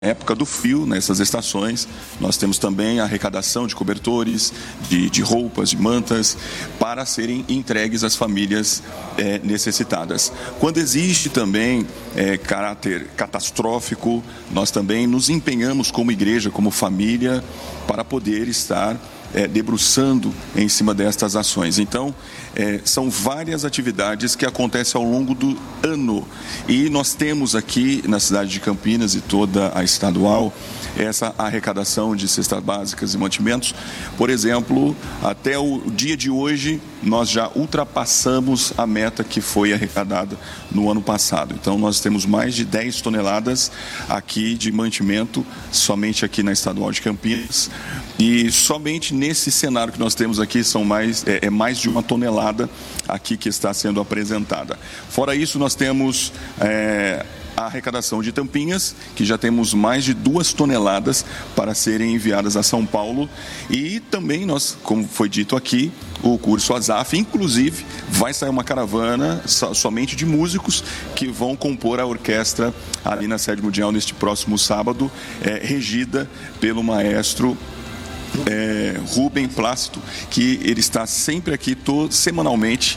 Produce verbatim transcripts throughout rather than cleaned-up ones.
época do frio, nessas estações, nós temos também a arrecadação de cobertores, de, de roupas, de mantas, para serem entregues às famílias é, necessitadas. Quando existe também é, caráter catastrófico, nós também nos empenhamos como igreja, como família, para poder estar É, debruçando em cima destas ações. Então, é, são várias atividades que acontecem ao longo do ano. E nós temos aqui na cidade de Campinas e toda a estadual essa arrecadação de cestas básicas e mantimentos. Por exemplo, até o dia de hoje, nós já ultrapassamos a meta que foi arrecadada no ano passado. Então, nós temos mais de dez toneladas aqui de mantimento, somente aqui na estadual de Campinas. E somente nesse cenário que nós temos aqui, são mais, é, é mais de uma tonelada aqui que está sendo apresentada. Fora isso, nós temos é, a arrecadação de tampinhas, que já temos mais de duas toneladas para serem enviadas a São Paulo. E também nós, como foi dito aqui, o curso ASAF, inclusive, vai sair uma caravana so, somente de músicos que vão compor a orquestra ali na sede mundial neste próximo sábado, é, regida pelo maestro É, Rubem Plácido, que ele está sempre aqui, todo, semanalmente,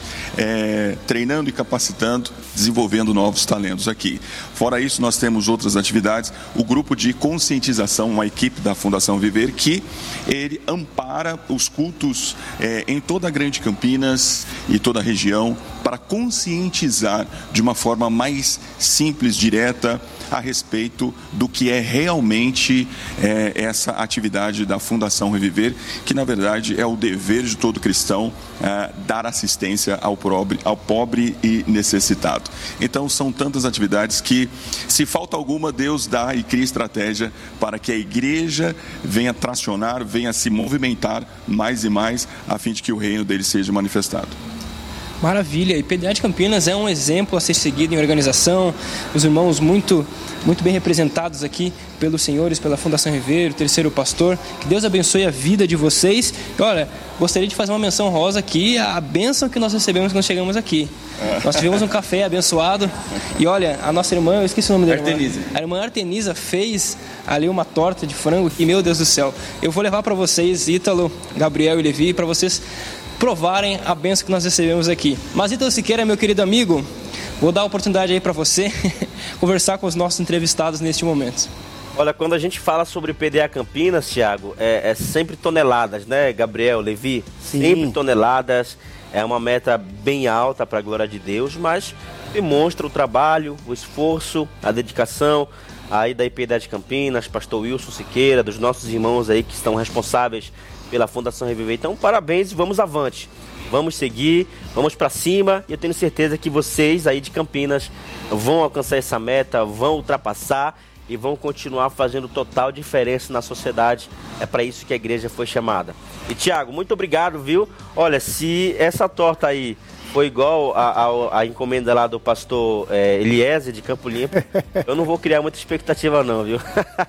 é, treinando e capacitando, desenvolvendo novos talentos aqui. Fora isso, nós temos outras atividades, o grupo de conscientização, uma equipe da Fundação Viver, que ele ampara os cultos é, em toda a Grande Campinas e toda a região, para conscientizar de uma forma mais simples, direta, a respeito do que é realmente é, essa atividade da Fundação Reviver, que na verdade é o dever de todo cristão é, dar assistência ao pobre, ao pobre e necessitado. Então são tantas atividades que, se falta alguma, Deus dá e cria estratégia para que a igreja venha tracionar, venha se movimentar mais e mais, a fim de que o reino dele seja manifestado. Maravilha, e P D A de Campinas é um exemplo a ser seguido em organização, os irmãos muito, muito bem representados aqui pelos senhores, pela Fundação Rever, o terceiro pastor. Que Deus abençoe a vida de vocês. E olha, gostaria de fazer uma menção rosa aqui, a bênção que nós recebemos quando chegamos aqui. Nós tivemos um café abençoado e olha, a nossa irmã, eu esqueci o nome dela. Artenisa. A irmã Artenisa fez ali uma torta de frango e, meu Deus do céu, eu vou levar para vocês, Ítalo, Gabriel e Levi, para vocês provarem a bênção que nós recebemos aqui. Mas Ítalo Siqueira, meu querido amigo, vou dar a oportunidade aí para você conversar com os nossos entrevistados neste momento. Olha, quando a gente fala sobre P D A Campinas, Thiago, é, é sempre toneladas, né, Gabriel, Levi? Sim. Sempre toneladas, é uma meta bem alta para a glória de Deus, mas demonstra o trabalho, o esforço, a dedicação aí da I P D A de Campinas, pastor Wilson Siqueira, dos nossos irmãos aí que estão responsáveis pela Fundação Reviver. Então, parabéns e vamos avante. Vamos seguir, vamos para cima e eu tenho certeza que vocês aí de Campinas vão alcançar essa meta, vão ultrapassar e vão continuar fazendo total diferença na sociedade. É para isso que a igreja foi chamada. E Thiago, muito obrigado, viu? Olha, se essa torta aí foi igual a, a, a encomenda lá do pastor é, Eliezer de Campo Limpo, eu não vou criar muita expectativa não, viu?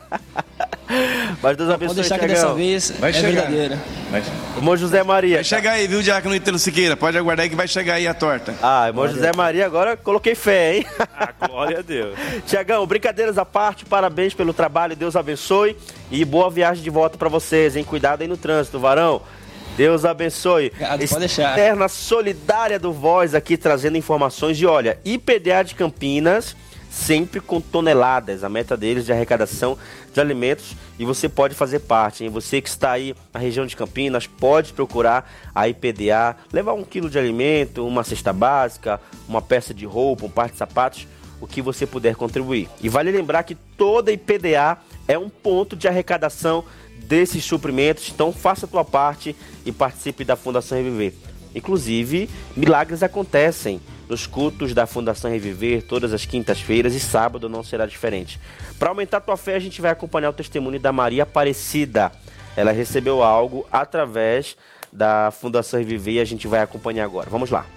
Mas Deus abençoe, Pode deixar que Thiagão. dessa vez Vai é chegar. verdadeira. Vai, Irmão José Maria. vai chegar aí, viu, Diácono Ítalo Siqueira? Pode aguardar aí que vai chegar aí a torta. Ah, irmão José Maria, agora coloquei fé, hein? Ah, glória a Deus. Tiagão, brincadeiras à parte, parabéns pelo trabalho, Deus abençoe e boa viagem de volta pra vocês, hein? Cuidado aí no trânsito, varão. Deus abençoe. Obrigado, pode deixar. Externa solidária do Voz aqui trazendo informações. E olha, I P D A de Campinas, sempre com toneladas, a meta deles de arrecadação de alimentos, e você pode fazer parte, hein? Você que está aí na região de Campinas, pode procurar a I P D A, levar um quilo de alimento, uma cesta básica, uma peça de roupa, um par de sapatos, o que você puder contribuir. E vale lembrar que toda I P D A é um ponto de arrecadação desses suprimentos, então faça a tua parte e participe da Fundação Reviver. Inclusive, milagres acontecem nos cultos da Fundação Reviver todas as quintas-feiras e sábado não será diferente. Para aumentar a tua fé, a gente vai acompanhar o testemunho da Maria Aparecida. Ela recebeu algo através da Fundação Reviver e a gente vai acompanhar agora. Vamos lá.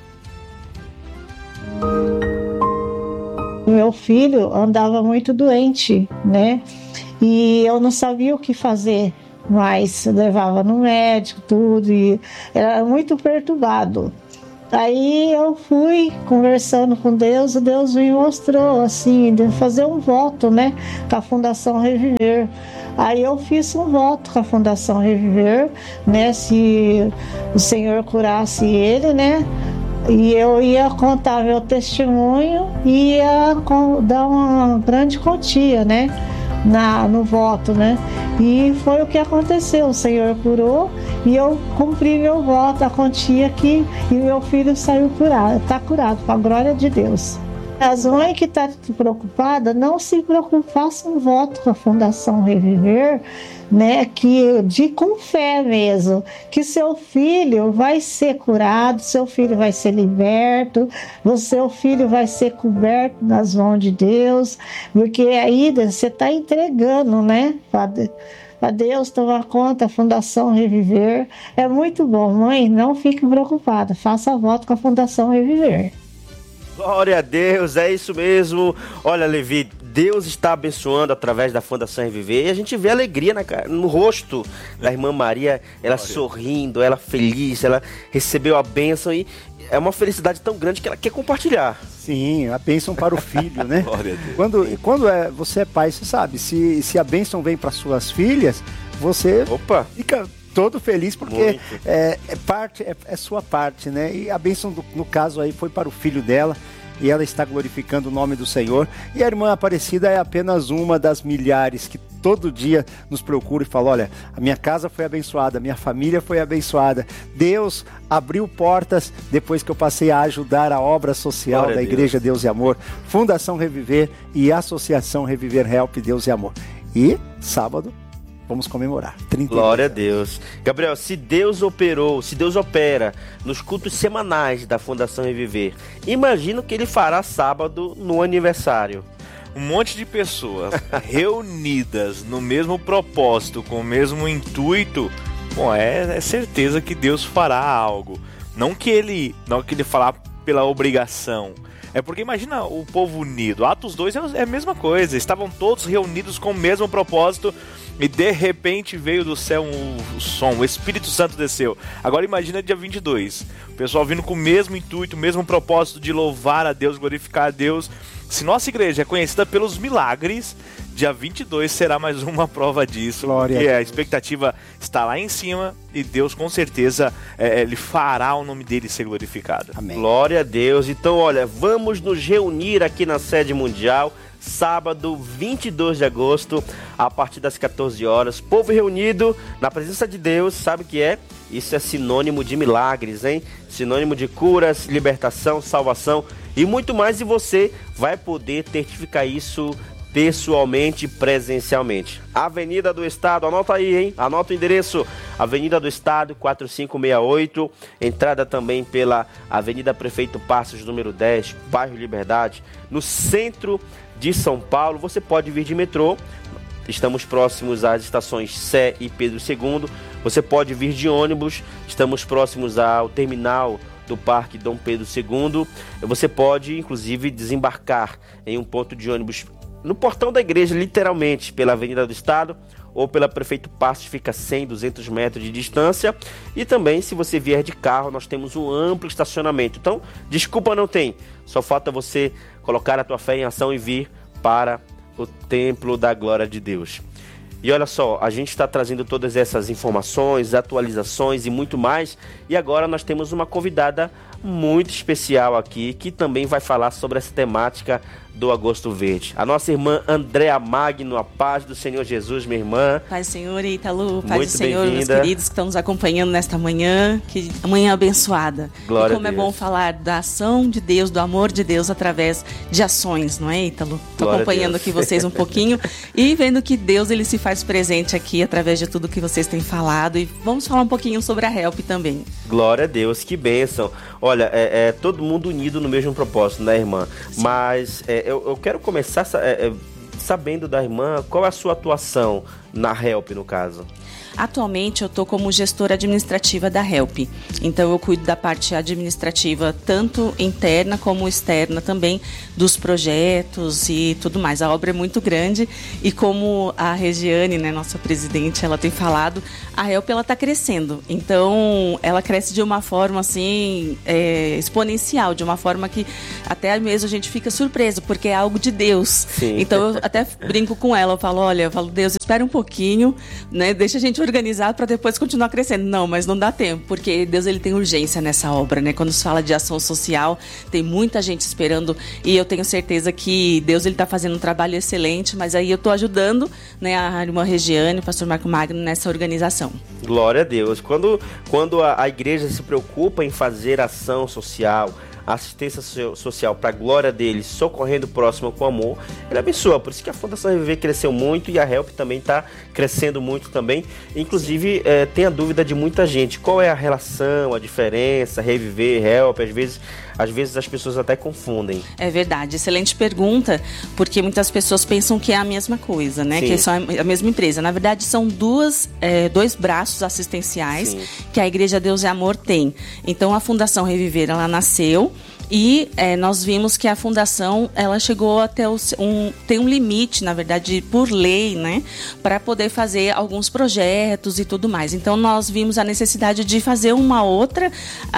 Meu filho andava muito doente, né? E eu não sabia o que fazer, mas levava no médico, tudo, e era muito perturbado. Aí eu fui conversando com Deus, e Deus me mostrou assim, de fazer um voto, né, com a Fundação Reviver. Aí eu fiz um voto com a Fundação Reviver, né, se o Senhor curasse ele, né, e eu ia contar meu testemunho e ia dar uma grande quantia, né, na, no voto, né? E foi o que aconteceu. O Senhor curou e eu cumpri meu voto, a quantia aqui, e meu filho saiu curado, está curado, com a glória de Deus. As mães que estão tá preocupadas, não se preocupem, façam um voto com a Fundação Reviver, né, que, de, com fé mesmo, que seu filho vai ser curado, seu filho vai ser liberto, o seu filho vai ser coberto nas mãos de Deus, porque aí você está entregando, né, para Deus tomar conta, a Fundação Reviver. É muito bom, mãe, não fique preocupada, faça voto com a Fundação Reviver. Glória a Deus, é isso mesmo. Olha, Levi, Deus está abençoando através da Fundação Reviver e a gente vê alegria na, no rosto da irmã Maria, ela Glória. Sorrindo, ela feliz, ela recebeu a bênção e é uma felicidade tão grande que ela quer compartilhar. Sim, a bênção para o filho, né? Glória a Deus. Quando, quando é, você é pai, você sabe, se, se a bênção vem para suas filhas, você Opa. fica todo feliz porque é, é parte, é, é sua parte, né? E a bênção do, no caso aí foi para o filho dela e ela está glorificando o nome do Senhor. E a irmã Aparecida é apenas uma das milhares que todo dia nos procura e fala: olha, a minha casa foi abençoada, a minha família foi abençoada, Deus abriu portas depois que eu passei a ajudar a obra social Glória da Igreja Deus e Amor, Fundação Reviver e Associação Reviver Help Deus e Amor. E sábado vamos comemorar. trinta Glória a Deus. Gabriel, se Deus operou, se Deus opera nos cultos semanais da Fundação Reviver, imagina o que ele fará sábado no aniversário. Um monte de pessoas reunidas no mesmo propósito, com o mesmo intuito. Bom, é, é certeza que Deus fará algo. Não que ele, não que ele fará pela obrigação. É porque imagina o povo unido. Atos dois é a mesma coisa. Estavam todos reunidos com o mesmo propósito e de repente veio do céu um, um som, o Espírito Santo desceu. Agora imagina dia vinte e dois. O pessoal vindo com o mesmo intuito, o mesmo propósito de louvar a Deus, glorificar a Deus. Se nossa igreja é conhecida pelos milagres, dia vinte e dois será mais uma prova disso. Glória porque a, a expectativa está lá em cima e Deus com certeza é, ele fará o nome dele ser glorificado. Amém. Glória a Deus. Então, olha, vamos nos reunir aqui na sede mundial, sábado vinte e dois de agosto, a partir das quatorze horas. Povo reunido na presença de Deus, sabe o que é? Isso é sinônimo de milagres, hein? Sinônimo de curas, libertação, salvação e muito mais. E você vai poder testificar isso pessoalmente, presencialmente. Avenida do Estado, anota aí, hein? Anota o endereço. Avenida do Estado, quatro cinco seis oito. Entrada também pela Avenida Prefeito Passos, número dez, bairro Liberdade, no centro de São Paulo. Você pode vir de metrô. Estamos próximos às estações Sé e Pedro segundo. Você pode vir de ônibus. Estamos próximos ao terminal do Parque Dom Pedro segundo. Você pode, inclusive, desembarcar em um ponto de ônibus no portão da igreja, literalmente, pela Avenida do Estado ou pela Prefeito Passos, fica cem, duzentos metros de distância. E também, se você vier de carro, nós temos um amplo estacionamento. Então, desculpa não tem, só falta você colocar a tua fé em ação e vir para o templo da glória de Deus. E olha só, a gente está trazendo todas essas informações, atualizações e muito mais. E agora nós temos uma convidada muito especial aqui, que também vai falar sobre essa temática do Agosto Verde. A nossa irmã Andréa Magno, a paz do Senhor Jesus, minha irmã. Paz do Senhor, Ítalo, paz muito do Senhor, meus queridos que estão nos acompanhando nesta manhã, que manhã abençoada. Glória e como a é Deus. bom falar da ação de Deus, do amor de Deus através de ações, não é, Ítalo? Estou acompanhando aqui vocês um pouquinho e vendo que Deus ele se faz presente aqui através de tudo que vocês têm falado. E vamos falar um pouquinho sobre a Help também. Glória a Deus, que bênção. Olha, é, é todo mundo unido no mesmo propósito, né, irmã? Sim. Mas é, eu, eu quero começar é, é, sabendo da irmã, qual é a sua atuação na Help, no caso? Atualmente eu estou como gestora administrativa da Help, então eu cuido da parte administrativa tanto interna como externa também, dos projetos e tudo mais. A obra é muito grande e como a Regiane, né, nossa presidente, ela tem falado, a Help ela está crescendo, então ela cresce de uma forma assim é, exponencial, de uma forma que até mesmo a gente fica surpreso, porque é algo de Deus. Sim. Então eu até brinco com ela, eu falo, olha, eu falo, Deus, espera um pouquinho, né, deixa a gente organizado para depois continuar crescendo. Não, mas não dá tempo, porque Deus ele tem urgência nessa obra, né? Quando se fala de ação social, tem muita gente esperando e eu tenho certeza que Deus ele está fazendo um trabalho excelente, mas aí eu estou ajudando, né, a irmã Regiane, o pastor Marco Magno nessa organização. Glória a Deus. Quando, quando a, a igreja se preocupa em fazer ação social, assistência social para a glória dele, socorrendo o próximo com amor, ele abençoa. Por isso que a Fundação Reviver cresceu muito e a Help também está crescendo muito também. Inclusive, é, tem a dúvida de muita gente, qual é a relação, a diferença, Reviver, Help, às vezes, às vezes as pessoas até confundem. É verdade, excelente pergunta, porque muitas pessoas pensam que é a mesma coisa, né? Sim. Que são a mesma empresa. Na verdade, são duas, é, dois braços assistenciais. Sim. Que a Igreja Deus é Amor tem. Então, a Fundação Reviver, ela nasceu e é, nós vimos que a fundação ela chegou até o, um tem um limite, na verdade, por lei, né, para poder fazer alguns projetos e tudo mais. Então nós vimos a necessidade de fazer uma outra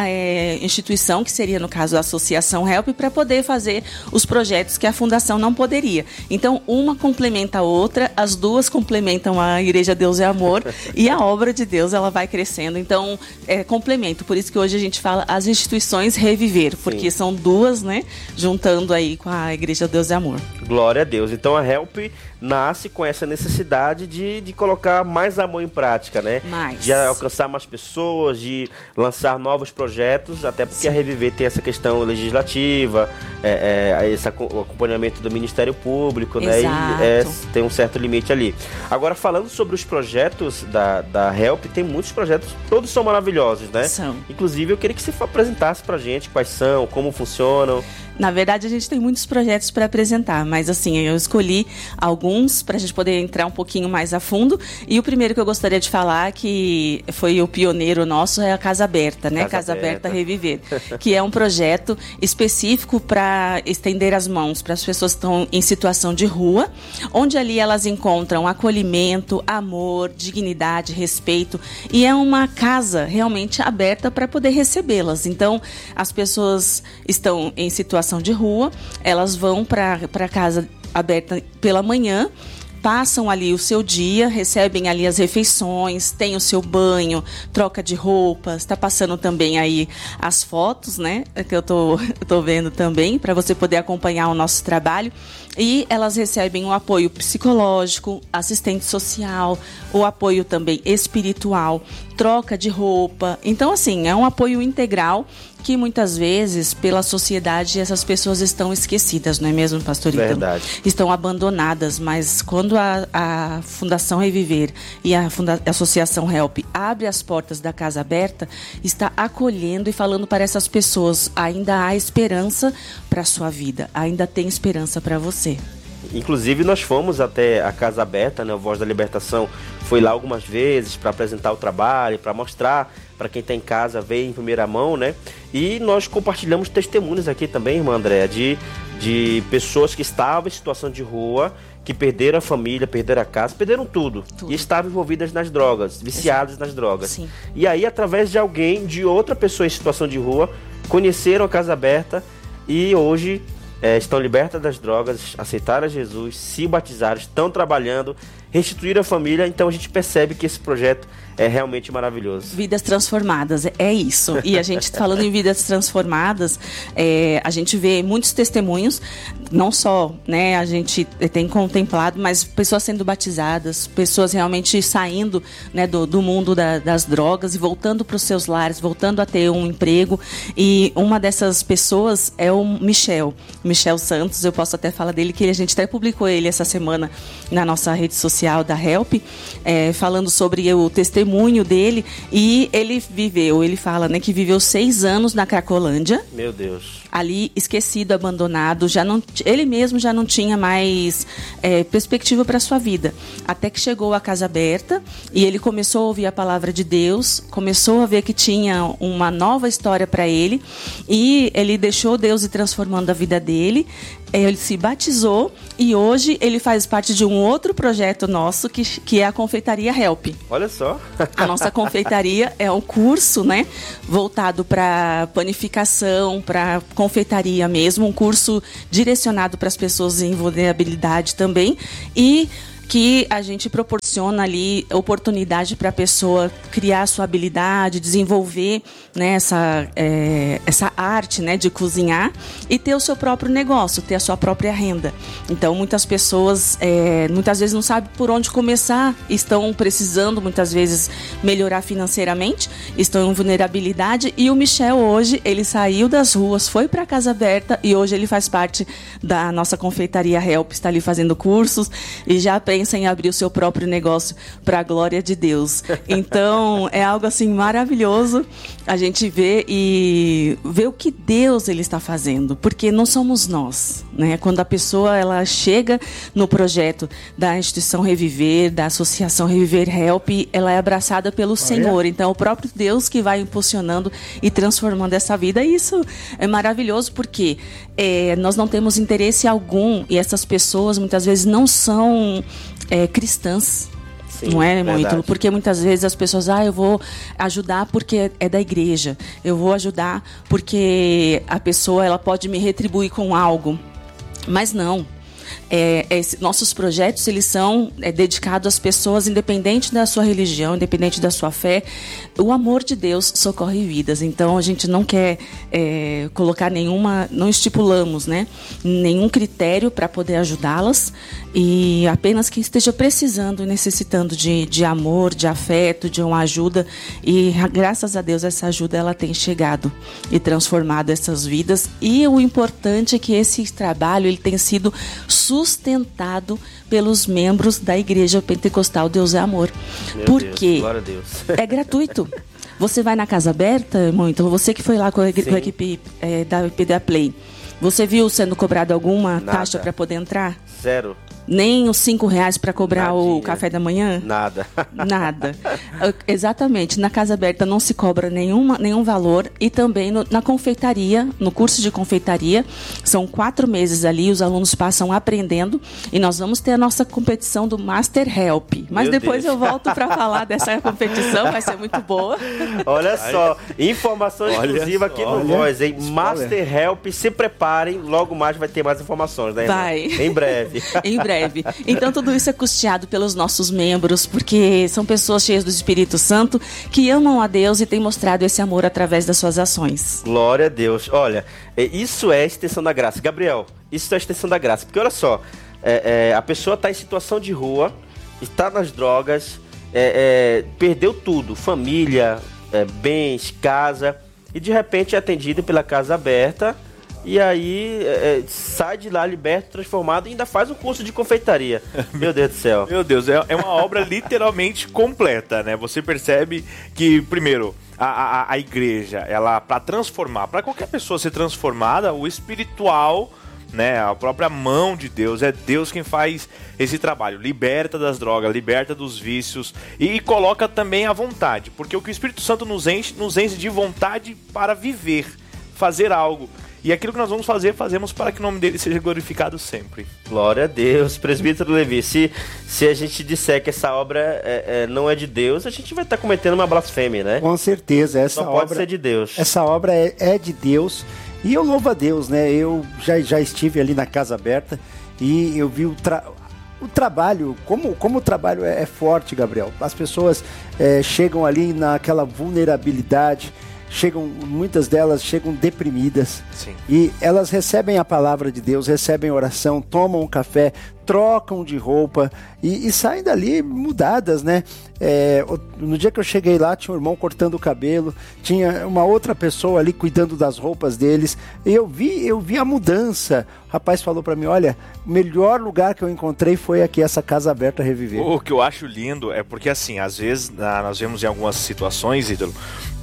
é, instituição, que seria no caso a Associação Help, para poder fazer os projetos que a fundação não poderia. Então uma complementa a outra, as duas complementam a Igreja Deus é Amor e a obra de Deus ela vai crescendo. Então é complemento. Por isso que hoje a gente fala as instituições Reviver, porque Sim. são duas, né, juntando aí com a Igreja Deus é Amor. Glória a Deus. Então a Help nasce com essa necessidade de, de colocar mais amor em prática, né? Mais. De alcançar mais pessoas, de lançar novos projetos, até porque Sim. a Reviver tem essa questão legislativa, é, é, esse acompanhamento do Ministério Público, Exato. né? E é, tem um certo limite ali. Agora, falando sobre os projetos da, da Help, tem muitos projetos, todos são maravilhosos, né? São. Inclusive, eu queria que você apresentasse pra gente quais são, como funcionam. Na verdade, a gente tem muitos projetos para apresentar, mas assim, eu escolhi alguns para a gente poder entrar um pouquinho mais a fundo. E o primeiro que eu gostaria de falar, que foi o pioneiro nosso, é a Casa Aberta, né? Casa, Casa Aberta. Aberta Reviver, que é um projeto específico para estender as mãos para as pessoas que estão em situação de rua, onde ali elas encontram acolhimento, amor, dignidade, respeito, e é uma casa realmente aberta para poder recebê-las. Então, as pessoas estão em situação de rua, elas vão para a Casa Aberta pela manhã, passam ali o seu dia, recebem ali as refeições, tem o seu banho, troca de roupas, está passando também aí as fotos, né, que eu tô, eu tô vendo também, para você poder acompanhar o nosso trabalho. E elas recebem o apoio psicológico, assistente social, o apoio também espiritual, troca de roupa. Então, assim, é um apoio integral que muitas vezes, pela sociedade, essas pessoas estão esquecidas, não é mesmo, pastor Ítalo? Verdade. Estão abandonadas, mas quando a, a Fundação Reviver e a, Funda- a Associação Help abre as portas da Casa Aberta, está acolhendo e falando para essas pessoas, ainda há esperança para a sua vida, ainda tem esperança para você. Inclusive, nós fomos até a Casa Aberta, né? O Voz da Libertação foi lá algumas vezes para apresentar o trabalho, para mostrar para quem está em casa, ver em primeira mão, né? E nós compartilhamos testemunhos aqui também, irmã Andréa, de, de pessoas que estavam em situação de rua, que perderam a família, perderam a casa, perderam tudo, tudo. E estavam envolvidas nas drogas, viciadas Exato. nas drogas. Sim. E aí, através de alguém, de outra pessoa em situação de rua, conheceram a Casa Aberta e hoje é, estão libertas das drogas, aceitaram a Jesus, se batizaram, estão trabalhando, restituíram a família. Então a gente percebe que esse projeto é realmente maravilhoso. Vidas transformadas, é isso. E a gente falando em vidas transformadas, é, a gente vê muitos testemunhos, não só, né, a gente tem contemplado, mas pessoas sendo batizadas, pessoas realmente saindo, né, do, do mundo da, das drogas e voltando para os seus lares, voltando a ter um emprego. E uma dessas pessoas é o Michel, Michel Santos. Eu posso até falar dele, que a gente até publicou ele essa semana na nossa rede social. social da Help, é, falando sobre o testemunho dele, e ele viveu, ele fala, né, que viveu seis anos na Cracolândia. Meu Deus. Ali, esquecido, abandonado, já não, ele mesmo já não tinha mais é, perspectiva para a sua vida. Até que chegou a Casa Aberta e ele começou a ouvir a palavra de Deus, começou a ver que tinha uma nova história para ele, e ele deixou Deus ir transformando a vida dele. Ele se batizou e hoje ele faz parte de um outro projeto nosso, que, que é a Confeitaria Help. Olha só. A nossa confeitaria é um curso, né, voltado para panificação, para confeitaria mesmo, um curso direcionado para as pessoas em vulnerabilidade também, e que a gente proporciona ali oportunidade para a pessoa criar sua habilidade, desenvolver, né, essa, é, essa arte, né, de cozinhar e ter o seu próprio negócio, ter a sua própria renda. Então, muitas pessoas, é, muitas vezes não sabem por onde começar, estão precisando, muitas vezes, melhorar financeiramente, estão em vulnerabilidade, e o Michel hoje, ele saiu das ruas, foi para a Casa Aberta e hoje ele faz parte da nossa confeitaria Help, está ali fazendo cursos e já pensa em abrir o seu próprio negócio para a glória de Deus. Então, é algo assim maravilhoso a gente ver e ver o que Deus ele está fazendo, porque não somos nós, né? Quando a pessoa ela chega no projeto da instituição Reviver, da associação Reviver Help, ela é abraçada pelo Senhor. Então, é o próprio Deus que vai impulsionando e transformando essa vida. E isso é maravilhoso, porque é, nós não temos interesse algum, e essas pessoas muitas vezes não são É, cristãs. Sim, não é, irmão Ítalo? Porque muitas vezes as pessoas, ah, eu vou ajudar porque é da igreja, eu vou ajudar porque a pessoa ela pode me retribuir com algo. Mas não. É, é, nossos projetos eles são é, dedicados às pessoas, independente da sua religião, independente da sua fé. O amor de Deus socorre vidas. Então a gente não quer é, colocar nenhuma, não estipulamos, né, nenhum critério para poder ajudá-las, e apenas que esteja precisando e necessitando de, de amor, de afeto, de uma ajuda. E graças a Deus essa ajuda ela tem chegado e transformado essas vidas. E o importante é que esse trabalho ele tem sido sustentado pelos membros da Igreja Pentecostal Deus é Amor. Meu Porque Deus, glória a Deus. É gratuito. Você vai na Casa Aberta, irmão, então você que foi lá com a, com a equipe é, da P D A Play, você viu sendo cobrado alguma Nada. taxa para poder entrar? Zero. Nem os cinco reais para cobrar Nadinha. o café da manhã? Nada. Nada. Exatamente. Na Casa Aberta não se cobra nenhuma, nenhum valor. E também no, na confeitaria, no curso de confeitaria, são quatro meses ali, os alunos passam aprendendo. E nós vamos ter a nossa competição do Master Help. Mas Meu depois Deus. eu volto para falar dessa competição, vai ser muito boa. Olha só, informação Olha exclusiva só. aqui no Voz, hein? Master Help, se preparem, logo mais vai ter mais informações, né? Vai. Em breve. Em breve. Então tudo isso é custeado pelos nossos membros, porque são pessoas cheias do Espírito Santo que amam a Deus e têm mostrado esse amor através das suas ações. Glória a Deus. Olha, isso é a extensão da graça. Gabriel, isso é a extensão da graça. Porque olha só, é, é, a pessoa está em situação de rua, está nas drogas, é, é, perdeu tudo, família, é, bens, casa, e de repente é atendida pela Casa Aberta. E aí é, sai de lá liberto, transformado, e ainda faz um curso de confeitaria. Meu Deus do céu. Meu Deus, é, é uma obra literalmente completa, né? Você percebe que, primeiro, a, a, a igreja, ela, para transformar, para qualquer pessoa ser transformada, o espiritual, né, a própria mão de Deus, é Deus quem faz esse trabalho, liberta das drogas, liberta dos vícios e, e coloca também a vontade, porque o que o Espírito Santo nos enche, nos enche de vontade para viver, fazer algo. E aquilo que nós vamos fazer, fazemos para que o nome dele seja glorificado sempre. Glória a Deus. Presbítero Levi, se, se a gente disser que essa obra é, é, não é de Deus, a gente vai estar cometendo uma blasfêmia, né? Com certeza. Essa não obra, pode ser de Deus. Essa obra é, é de Deus. E eu louvo a Deus, né? Eu já, já estive ali na Casa Aberta e eu vi o, tra o trabalho, como, como o trabalho é, é forte, Gabriel. As pessoas é, chegam ali naquela vulnerabilidade, chegam, muitas delas chegam deprimidas. Sim. E elas recebem a palavra de Deus, recebem oração, tomam um café, trocam de roupa e, e saem dali mudadas, né? É, no dia que eu cheguei lá, tinha um irmão cortando o cabelo, tinha uma outra pessoa ali cuidando das roupas deles, e eu vi, eu vi a mudança. O rapaz falou para mim, olha, o melhor lugar que eu encontrei foi aqui, essa Casa Aberta Reviver. O que eu acho lindo é porque, assim, às vezes nós vemos em algumas situações, Ítalo,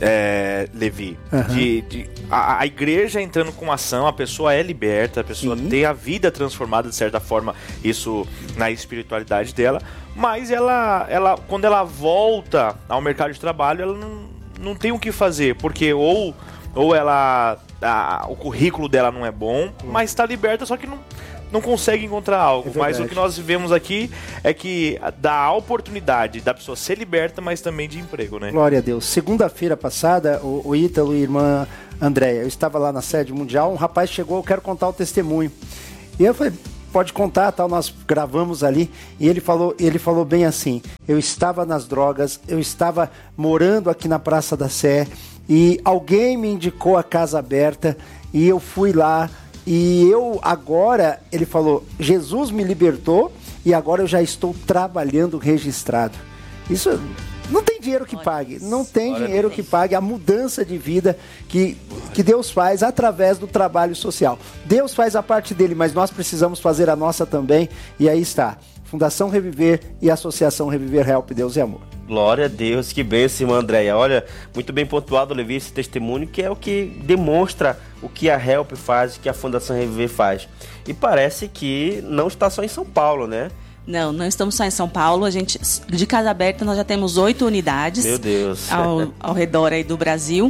é, Levi, uhum. de, de, a, a igreja entrando com ação, a pessoa é liberta, a pessoa Sim. tem a vida transformada, de certa forma, isso na espiritualidade dela, mas ela, ela, quando ela volta ao mercado de trabalho, ela não, não tem o que fazer, porque ou, ou ela, a, o currículo dela não é bom, mas está liberta, só que não, não consegue encontrar algo. É mas o que nós vivemos aqui é que dá a oportunidade da pessoa ser liberta, mas também de emprego, né? Glória a Deus. Segunda-feira passada, o, o Ítalo e a irmã Andréia, eu estava lá na sede mundial, um rapaz chegou, eu quero contar o testemunho. E eu falei, pode contar, tal, nós gravamos ali, e ele falou, ele falou bem assim, eu estava nas drogas, eu estava morando aqui na Praça da Sé, e alguém me indicou a Casa Aberta, e eu fui lá, e eu agora, ele falou, Jesus me libertou, e agora eu já estou trabalhando registrado. Isso não tem dinheiro que pague, não tem dinheiro que pague a mudança de vida que, que Deus faz através do trabalho social. Deus faz a parte dele, mas nós precisamos fazer a nossa também, e aí está, Fundação Reviver e Associação Reviver Help, Deus e Amor. Glória a Deus, que bênção, irmã Andréia. Olha, muito bem pontuado, Levi, esse testemunho, que é o que demonstra o que a Help faz, o que a Fundação Reviver faz. E parece que não está só em São Paulo, né? Não, não estamos só em São Paulo. A gente, de Casa Aberta, nós já temos oito unidades. Meu Deus. Ao, ao redor aí do Brasil.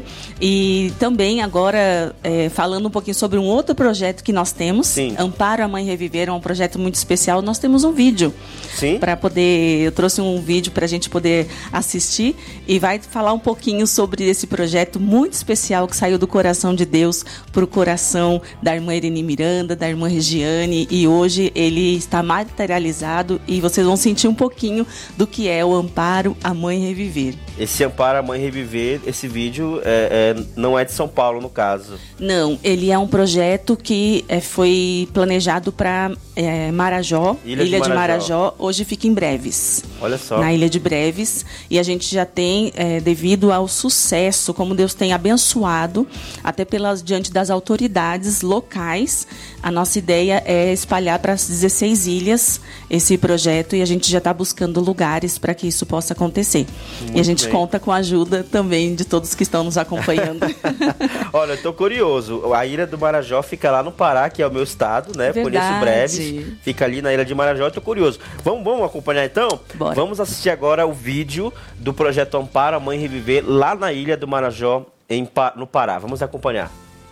E também agora, é, falando um pouquinho sobre um outro projeto que nós temos. Sim. Amparo a Mãe Reviver, é um projeto muito especial. Nós temos um vídeo. Sim. Para poder, eu trouxe um vídeo para a gente poder assistir. E vai falar um pouquinho sobre esse projeto muito especial que saiu do coração de Deus para o coração da irmã Irene Miranda, da irmã Regiane. E hoje ele está materializado. E vocês vão sentir um pouquinho do que é o Amparo a Mãe Reviver. Esse Amparo a Mãe Reviver, esse vídeo é, é, não é de São Paulo, no caso. Não, ele é um projeto que é, foi planejado para é, Marajó, Ilha, Ilha de, Marajó. de Marajó. Hoje fica em Breves. Olha só. Na Ilha de Breves. E a gente já tem, é, devido ao sucesso, como Deus tem abençoado, até pelas, diante das autoridades locais, a nossa ideia é espalhar para as dezesseis ilhas esse projeto, e a gente já está buscando lugares para que isso possa acontecer. Muito e a gente bem. Conta com a ajuda também de todos que estão nos acompanhando. Olha, eu tô curioso. A Ilha do Marajó fica lá no Pará, que é o meu estado, né? Verdade. Conheço Breves. Fica ali na Ilha de Marajó, eu tô curioso. Vamos, vamos acompanhar então? Bora. Vamos assistir agora o vídeo do projeto Amparo a Mãe Reviver lá na Ilha do Marajó, em, no Pará. Vamos acompanhar.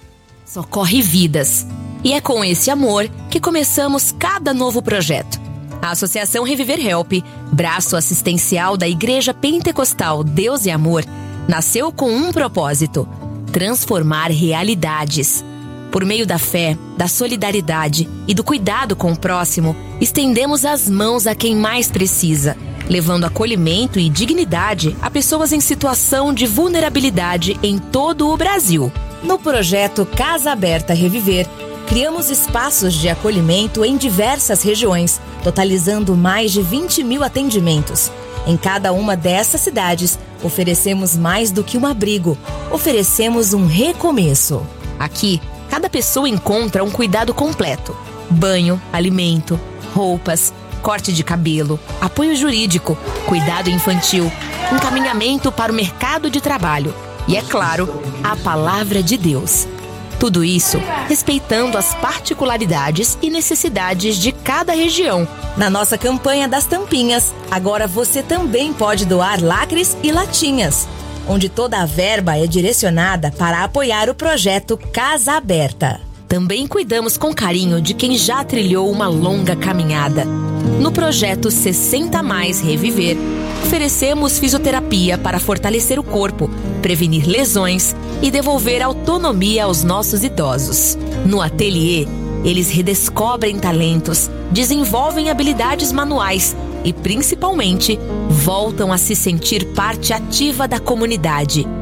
Socorre vidas. E é com esse amor que começamos cada novo projeto. A Associação Reviver Help, braço assistencial da Igreja Pentecostal Deus e Amor, nasceu com um propósito: transformar realidades. Por meio da fé, da solidariedade e do cuidado com o próximo, estendemos as mãos a quem mais precisa, levando acolhimento e dignidade a pessoas em situação de vulnerabilidade em todo o Brasil. No projeto Casa Aberta Reviver, criamos espaços de acolhimento em diversas regiões, totalizando mais de vinte mil atendimentos. Em cada uma dessas cidades, oferecemos mais do que um abrigo, oferecemos um recomeço. Aqui, cada pessoa encontra um cuidado completo: banho, alimento, roupas, corte de cabelo, apoio jurídico, cuidado infantil, encaminhamento para o mercado de trabalho e, é claro, a palavra de Deus. Tudo isso respeitando as particularidades e necessidades de cada região. Na nossa campanha das tampinhas, agora você também pode doar lacres e latinhas, onde toda a verba é direcionada para apoiar o projeto Casa Aberta. Também cuidamos com carinho de quem já trilhou uma longa caminhada. No projeto sessenta mais Reviver, oferecemos fisioterapia para fortalecer o corpo, prevenir lesões e devolver autonomia aos nossos idosos. No ateliê, eles redescobrem talentos, desenvolvem habilidades manuais e, principalmente, voltam a se sentir parte ativa da comunidade.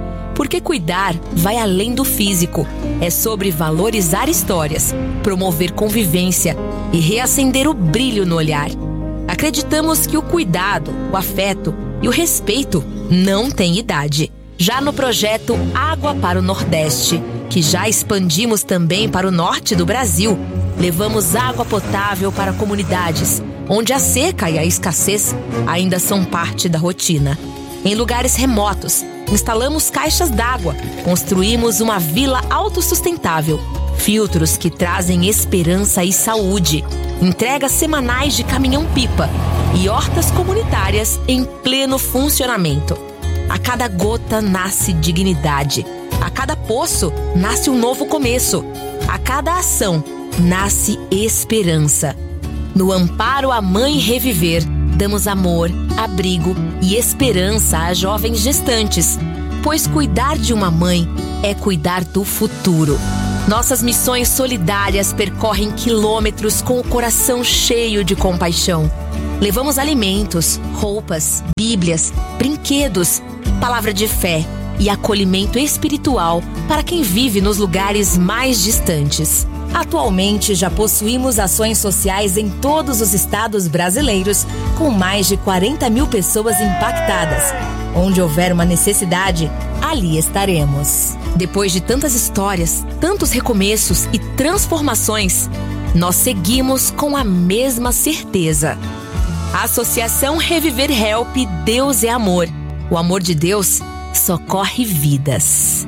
Porque cuidar vai além do físico. É sobre valorizar histórias, promover convivência e reacender o brilho no olhar. Acreditamos que o cuidado, o afeto e o respeito não têm idade. Já no projeto Água para o Nordeste, que já expandimos também para o norte do Brasil, levamos água potável para comunidades onde a seca e a escassez ainda são parte da rotina. Em lugares remotos, instalamos caixas d'água, construímos uma vila autossustentável, filtros que trazem esperança e saúde, entregas semanais de caminhão-pipa e hortas comunitárias em pleno funcionamento. A cada gota nasce dignidade, a cada poço nasce um novo começo, a cada ação nasce esperança. No Amparo à Mãe Reviver, damos amor, abrigo e esperança a jovens gestantes, pois cuidar de uma mãe é cuidar do futuro. Nossas missões solidárias percorrem quilômetros com o coração cheio de compaixão. Levamos alimentos, roupas, bíblias, brinquedos, palavra de fé e acolhimento espiritual para quem vive nos lugares mais distantes. Atualmente, já possuímos ações sociais em todos os estados brasileiros, com mais de quarenta mil pessoas impactadas. Onde houver uma necessidade, ali estaremos. Depois de tantas histórias, tantos recomeços e transformações, nós seguimos com a mesma certeza. Associação Reviver Help, Deus é Amor. O amor de Deus socorre vidas.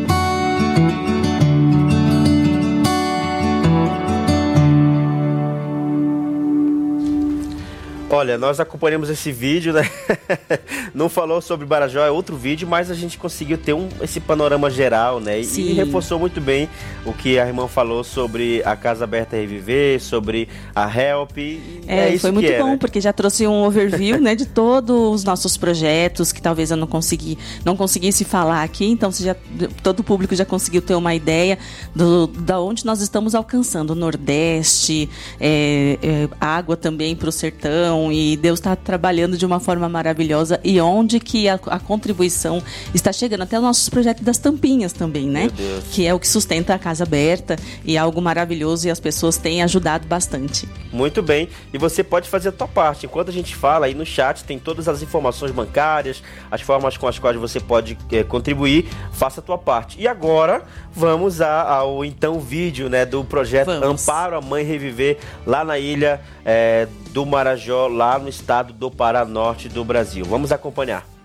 Olha, nós acompanhamos esse vídeo, né? Não falou sobre Marajó, é outro vídeo, mas a gente conseguiu ter um, esse panorama geral, né? E, e reforçou muito bem o que a irmã falou sobre a Casa Aberta Reviver, sobre a Help. É, é isso foi muito que bom, é, né? porque já trouxe um overview, né, de todos os nossos projetos, que talvez eu não consegui, não conseguisse falar aqui, então você já, todo o público já conseguiu ter uma ideia do, da onde nós estamos alcançando, o Nordeste, é, é, água também para o sertão, e Deus está trabalhando de uma forma maravilhosa, e onde que a, a contribuição está chegando, até o nosso projeto das tampinhas também, né? Que é o que sustenta a Casa Aberta, e é algo maravilhoso, e as pessoas têm ajudado bastante. Muito bem, e você pode fazer a tua parte. Enquanto a gente fala, aí no chat tem todas as informações bancárias, as formas com as quais você pode é, contribuir, faça a tua parte. E agora, vamos a, ao então vídeo, né, do projeto vamos. Amparo à Mãe Reviver, lá na ilha é, do Marajó, lá no estado do Paraná Norte do Brasil. Vamos acompanhar.